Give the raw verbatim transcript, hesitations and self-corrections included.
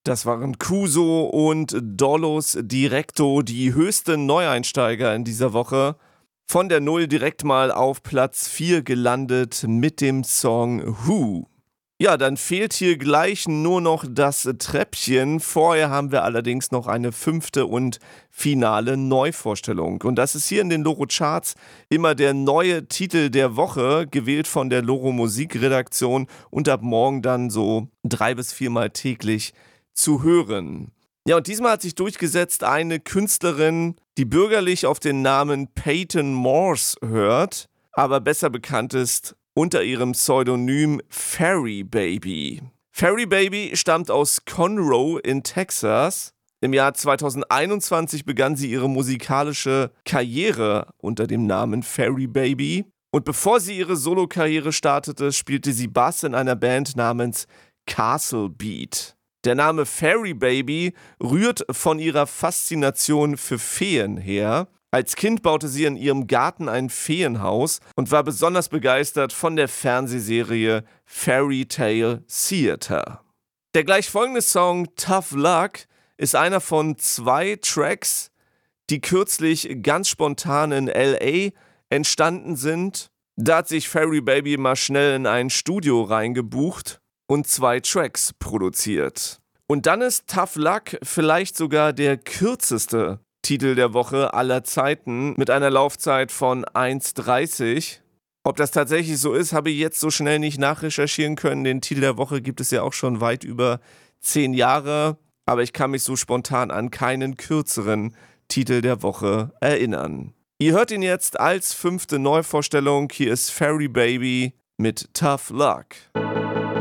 Das waren Kuso und Dollos Directo, die höchsten Neueinsteiger in dieser Woche. Von der Null direkt mal auf Platz vier gelandet mit dem Song Who. Ja, dann fehlt hier gleich nur noch das Treppchen. Vorher haben wir allerdings noch eine fünfte und finale Neuvorstellung. Und das ist hier in den Loro Charts immer der neue Titel der Woche, gewählt von der Loro Musikredaktion und ab morgen dann so drei bis viermal täglich zu hören. Ja, und diesmal hat sich durchgesetzt eine Künstlerin, die bürgerlich auf den Namen Peyton Morse hört, aber besser bekannt ist unter ihrem Pseudonym Fairy Baby. Fairy Baby stammt aus Conroe in Texas. Im Jahr zweitausendeinundzwanzig begann sie ihre musikalische Karriere unter dem Namen Fairy Baby. Und bevor sie ihre Solokarriere startete, spielte sie Bass in einer Band namens Castle Beat. Der Name Fairy Baby rührt von ihrer Faszination für Feen her. Als Kind baute sie in ihrem Garten ein Feenhaus und war besonders begeistert von der Fernsehserie Fairy Tale Theater. Der gleich folgende Song Tough Luck ist einer von zwei Tracks, die kürzlich ganz spontan in L A entstanden sind. Da hat sich Fairy Baby mal schnell in ein Studio reingebucht und zwei Tracks produziert. Und dann ist Tough Luck vielleicht sogar der kürzeste Titel der Woche aller Zeiten mit einer Laufzeit von eins dreißig. Ob das tatsächlich so ist, habe ich jetzt so schnell nicht nachrecherchieren können. Den Titel der Woche gibt es ja auch schon weit über zehn Jahre, aber ich kann mich so spontan an keinen kürzeren Titel der Woche erinnern. Ihr hört ihn jetzt als fünfte Neuvorstellung. Hier ist Fairy Baby mit Tough Luck.